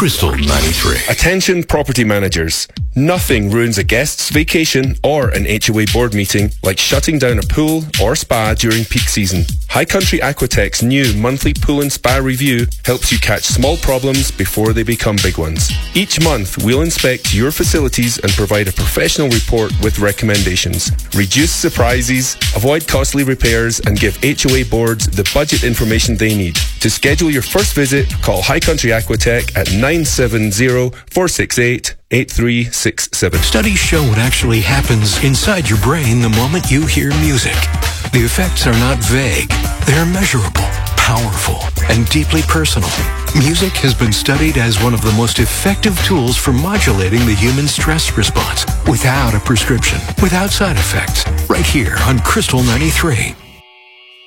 Crystal 93. Attention property managers. Nothing ruins a guest's vacation or an HOA board meeting like shutting down a pool or spa during peak season. High Country Aquatech's new monthly pool and spa review helps you catch small problems before they become big ones. Each month, we'll inspect your facilities and provide a professional report with recommendations. Reduce surprises, avoid costly repairs, and give HOA boards the budget information they need. To schedule your first visit, call High Country Aquatech at 970-468-8367. Studies show what actually happens inside your brain the moment you hear music. The effects are not vague. They're measurable, powerful, and deeply personal. Music has been studied as one of the most effective tools for modulating the human stress response without a prescription, without side effects. Right here on Crystal 93.